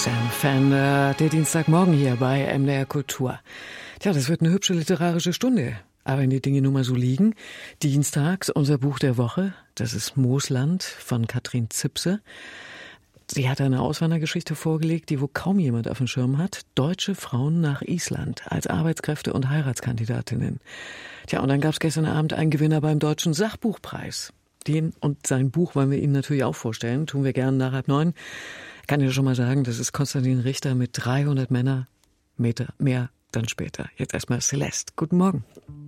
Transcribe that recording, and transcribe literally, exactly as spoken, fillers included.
Sam Fender, der Dienstagmorgen hier bei M D R Kultur. Tja, das wird eine hübsche literarische Stunde. Aber wenn die Dinge nun mal so liegen, dienstags unser Buch der Woche, das ist Moosland von Katrin Zipse. Sie hat eine Auswandergeschichte vorgelegt, die wohl kaum jemand auf dem Schirm hat. Deutsche Frauen nach Island als Arbeitskräfte und Heiratskandidatinnen. Tja, und dann gab es gestern Abend einen Gewinner beim Deutschen Sachbuchpreis. Den und sein Buch wollen wir Ihnen natürlich auch vorstellen. Tun wir gerne nach halb neun. Ich kann ja schon mal sagen, das ist Konstantin Richter mit dreihundert Männer Meter mehr dann später. Jetzt erstmal Celeste. Guten Morgen.